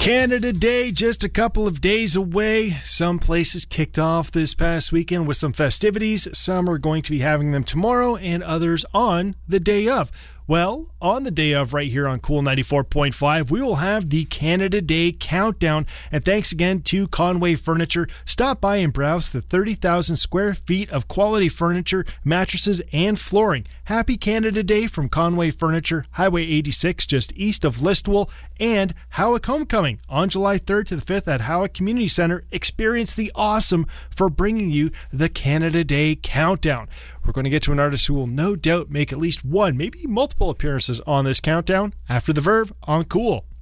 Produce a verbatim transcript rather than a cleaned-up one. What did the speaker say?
Canada Day, just a couple of days away. Some places kicked off this past weekend with some festivities. Some are going to be having them tomorrow and others on the day of. Well, on the day of, right here on Cool ninety-four point five, we will have the Canada Day Countdown. And thanks again to Conway Furniture. Stop by and browse the thirty thousand square feet of quality furniture, mattresses, and flooring. Happy Canada Day from Conway Furniture, Highway eighty-six, just east of Listowel, and Howick Homecoming on July third to the fifth at Howick Community Center. Experience the awesome for bringing you the Canada Day Countdown. We're going to get to an artist who will no doubt make at least one, maybe multiple appearances on this countdown after the Verve on Cool.